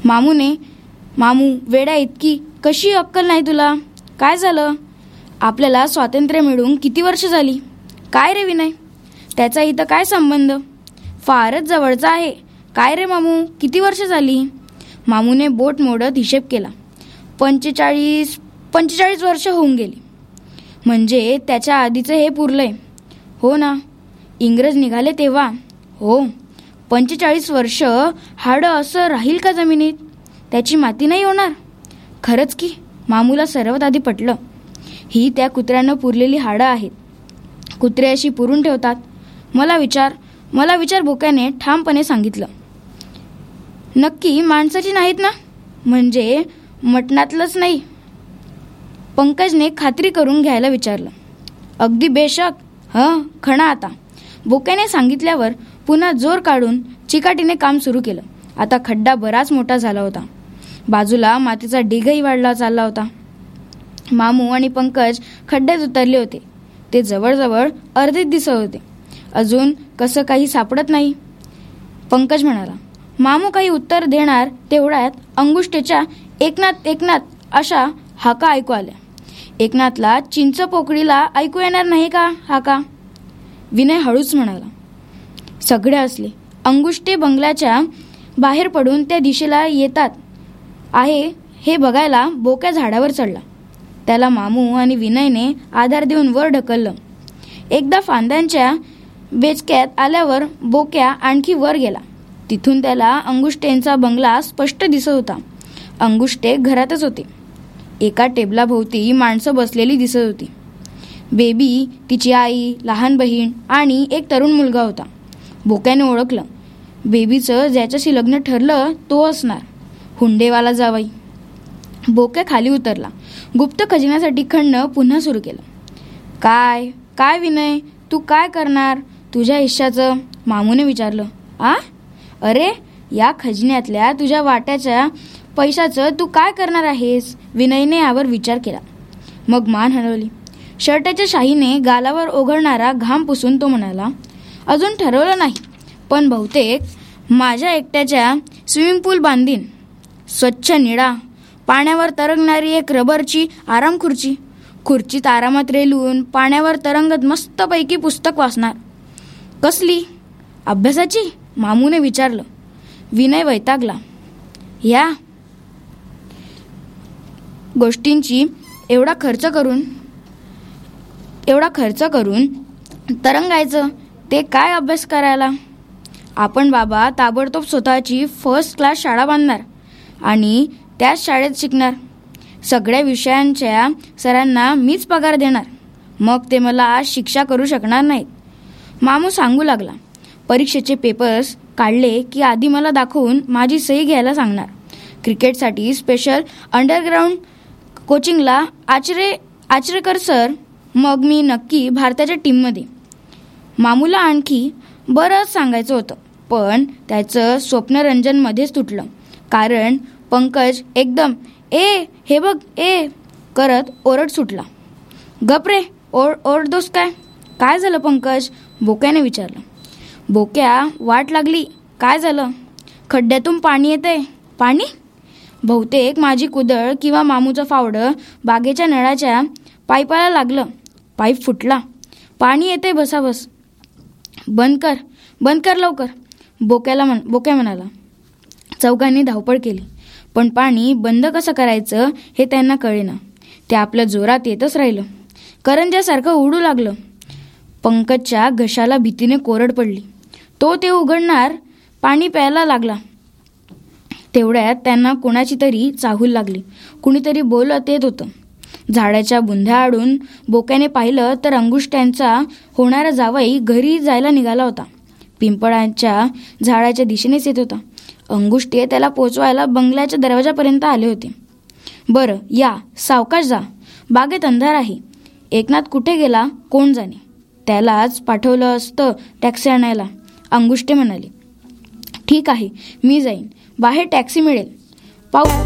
मामू वेड्या, इतकी कशी अक्कल नाही तुला? काय झालं? आपल्याला स्वातंत्र्य मिळून किती वर्ष झाली? काय रे विनय, त्याचा इथं काय संबंध? फारच जवळचा आहे. काय रे मामू, किती वर्ष झाली? मामूने बोट मोडत हिशेब केला. 45 वर्ष होऊन गेली. म्हणजे त्याच्या आधीचं हे पुरलंय? हो ना, इंग्रज निघाले तेव्हा. हो, 45 वर्ष हाडं असं राहील का जमिनीत? त्याची माती नाही होणार? खरंच की. मामूला सर्वात आधी पटलं. ही त्या कुत्र्यानं पुरलेली हाडं आहेत. कुत्रे अशी पुरून ठेवतात. मला विचार बोक्याने ठामपणे सांगितलं. नक्की माणसाची नाहीत ना? म्हणजे मटणातलंच नाही? पंकजने खात्री करून घ्यायला विचारलं. अगदी बेशक. खणा आता. बोक्याने सांगितल्यावर पुन्हा जोर काढून चिकाटीने काम सुरू केलं. आता खड्डा बराच मोठा झाला होता. बाजूला मातीचा ढीगही वाढला चालला होता. मामू आणि पंकज खड्ड्यात उतरले होते. ते जवळजवळ अर्धेच दिसत होते. अजून कसं काही सापडत नाही? पंकज म्हणाला. मामू काही उत्तर देणार तेवढ्यात अंगुष्ठेच्या एकनाथ अशा हाका ऐकू आल्या. एकनाथला चिंच पोकळीला ऐकू येणार नाही का हाका? विनय हळूच म्हणाला. सगळे असले. अंगुष्ठे बंगल्याच्या बाहेर पडून त्या दिशेला येतात आहे हे बघायला बोक्या झाडावर चढला. त्याला मामू आणि विनयने आधार देऊन वर ढकललं. एकदा फांद्यांच्या बेचक्यात आल्यावर बोक्या आणखी वर गेला. तिथून त्याला अंगुष्टेंचा बंगला स्पष्ट दिसत होता. अंगुष्टे घरातच होते. एका टेबलाभोवती माणसं बसलेली दिसत होती. बेबी, तिची आई, लहान बहीण आणि एक तरुण मुलगा होता. बोक्याने ओळखलं. बेबीचं ज्याच्याशी लग्न ठरलं तो असणार, हुंडेवाला जावई. बोक्या खाली उतरला. गुप्त खजिन्यासाठी खणणं पुन्हा सुरू केलं. काय विनय, तू काय करणार तुझ्या हिश्श्याचं? मामूने विचारलं. अरे, या खजिन्यातल्या तुझ्या वाट्याच्या पैशाचं तू काय करणार आहेस? विनयने यावर विचार केला. मग मान हलवली. शर्टाच्या शाहीने गालावर ओघळणारा घाम पुसून तो म्हणाला. अजून ठरवलं नाही, पण बहुतेक माझ्या एकट्याच्या स्विमिंग पूल बांधीन. स्वच्छ निळा, पाण्यावर तरंगणारी एक रबरची आराम खुर्चीत आरामात रेलून पाण्यावर तरंगत मस्तपैकी पुस्तक वाचणार. कसली? अभ्यासाची? मामूने विचारलं. विनय वैतागला. या गोष्टींची एवढा खर्च करून तरंगायचं, ते काय अभ्यास करायला? आपण बाबा ताबडतोब स्वतःची फर्स्ट क्लास शाळा बांधणार आणि त्याच शाळेत शिकणार. सगळ्या विषयांच्या सरांना मीच पगार देणार. मग ते मला आज शिक्षा करू शकणार नाहीत. मामू सांगू लागला. परीक्षेचे पेपर्स काढले की आधी मला दाखवून माझी सही घ्यायला सांगणार. क्रिकेटसाठी स्पेशल अंडरग्राऊंड कोचिंगला आचरेकर सर. मग मी नक्की भारताच्या टीममध्ये. मामूला आणखी बरंच सांगायचं होतं, पण त्याचं स्वप्नरंजन मध्येच तुटलं. कारण पंकज एकदम हे बघ करत ओरड सुटला. गप रे, ओरडतोस काय? काय झालं पंकज? बोक्याने विचारलं. बोक्या, वाट लागली. काय झालं? खड्ड्यातून पाणी येतंय. पाणी? बहुतेक माझी कुदळ किंवा मामूचं फावडं बागेच्या नळाच्या पाईपाला लागलं. पाईप फुटला. पाणी येतंय भसाभस. बंद कर लवकर, बोक्या म्हणाला. चौघांनी धावपळ केली, पण पाणी बंद कसं करायचं हे त्यांना कळेना. ते आपल्या जोरात येतच राहिलं. करंज्यासारखं उडू लागलं. पंकजच्या घशाला भीतीने कोरड पडली. तो ते उघडणार, पाणी प्यायला लागला. तेवढ्यात त्यांना कोणाची तरी चाहूल लागली. कुणीतरी बोलत येत होतं. झाडाच्या बुंध्या आडून बोक्याने पाहिलं तर अंगुष्ट्यांचा होणारा जावई घरी जायला निघाला होता. पिंपळाच्या झाडाच्या दिशेनेच येत होता. अंगुष्टे त्याला पोचवायला बंगल्याच्या दरवाजापर्यंत आले होते. बरं, या, सावकाश जा. बागेत अंधार आहे. एकनाथ कुठे गेला कोण जाणे. त्यालाच पाठवलं असतं टॅक्सी आणायला, अंगुष्टे म्हणाले. ठीक आहे, मी जाईन. बाहेर टॅक्सी मिळेल. पाऊस